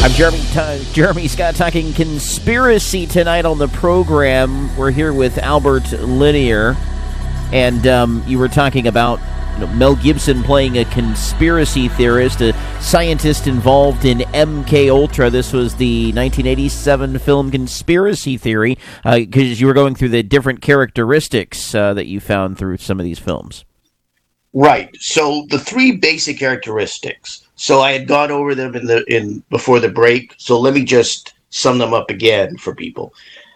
I'm Jeremy Scott talking conspiracy tonight on the program. We're here with Albert Linear, and you were talking about Mel Gibson playing a conspiracy theorist, a scientist involved in MK Ultra. This was the 1987 film Conspiracy Theory, because you were going through the different characteristics that you found through some of these films. Right. So the three basic characteristics. So I had gone over them before the break. So let me just sum them up again for people.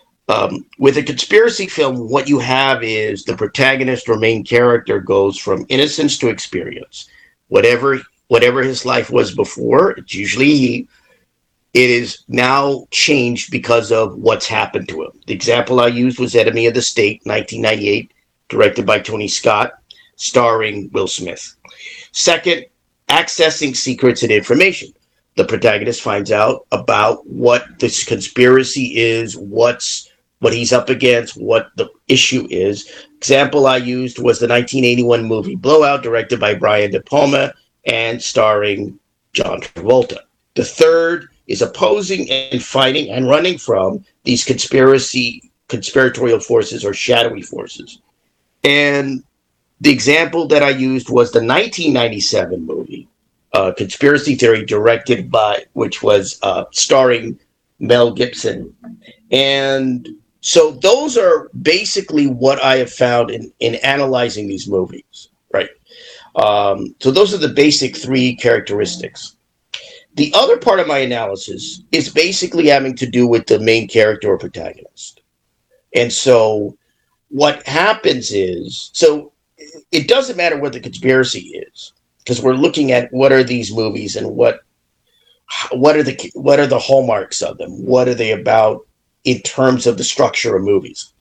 With a conspiracy film, what you have is the protagonist or main character goes from innocence to experience. Whatever his life was before, it's usually he. It is now changed because of what's happened to him. The example I used was Enemy of the State, 1998, directed by Tony Scott, starring Will Smith. Second, accessing secrets and information. The protagonist finds out about what this conspiracy is, what he's up against, what the issue is. Example I used was the 1981 movie Blowout, directed by Brian De Palma and starring John Travolta. The third is opposing and fighting and running from these conspiratorial forces or shadowy forces. And the example that I used was the 1997 movie, Conspiracy Theory, which was starring Mel Gibson. And so those are basically what I have found in analyzing these movies, right? So those are the basic three characteristics. The other part of my analysis is basically having to do with the main character or protagonist. And so what happens is, it doesn't matter what the conspiracy is, because we're looking at what are these movies and what are the hallmarks of them? What are they about in terms of the structure of movies?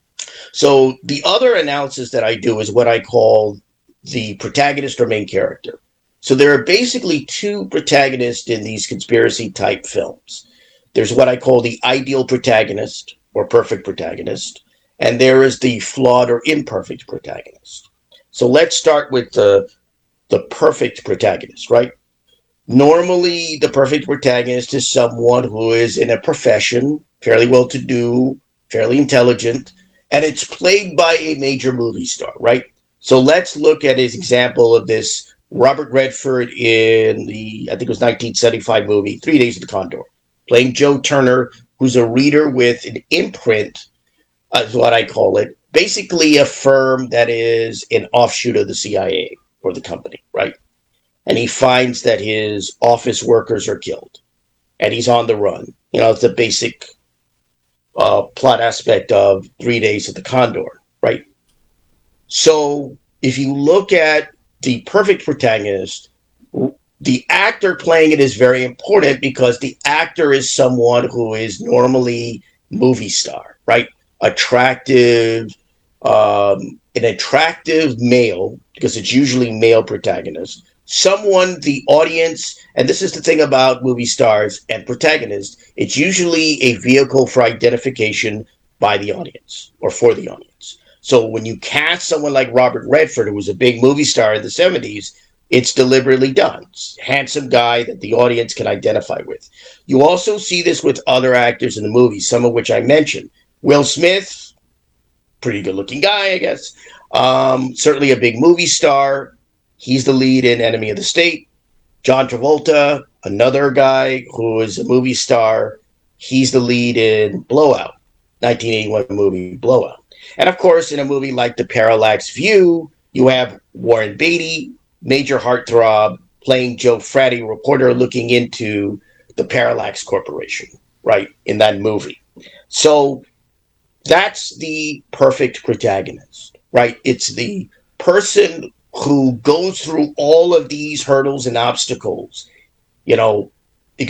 So the other analysis that I do is what I call the protagonist or main character. So there are basically two protagonists in these conspiracy type films. There's what I call the ideal protagonist or perfect protagonist, and there is the flawed or imperfect protagonist. So let's start with the perfect protagonist, right? Normally, the perfect protagonist is someone who is in a profession, fairly well-to-do, fairly intelligent, and it's played by a major movie star, right? So let's look at his example of this Robert Redford in the, I think it was 1975 movie, 3 Days of the Condor, playing Joe Turner, who's a reader with an imprint, is what I call it, basically a firm that is an offshoot of the CIA or the company, right? And he finds that his office workers are killed and he's on the run. It's the basic plot aspect of 3 Days of the Condor, right? So if you look at the perfect protagonist, the actor playing it is very important because the actor is someone who is normally movie star, right? An attractive male, because it's usually male protagonist, someone the audience, and this is the thing about movie stars and protagonists, it's usually a vehicle for identification by the audience or for the audience. So when you cast someone like Robert Redford, who was a big movie star in the 70s, it's deliberately done. It's a handsome guy that the audience can identify with. You also see this with other actors in the movie, some of which I mentioned. Will Smith, pretty good-looking guy, I guess. Certainly a big movie star. He's the lead in Enemy of the State. John Travolta, another guy who is a movie star. He's the lead in Blowout, 1981 movie Blowout. And, of course, in a movie like The Parallax View, you have Warren Beatty, major heartthrob, playing Joe Fratty, reporter looking into the Parallax Corporation, right, in that movie. So that's the perfect protagonist, right? It's the person who goes through all of these hurdles and obstacles,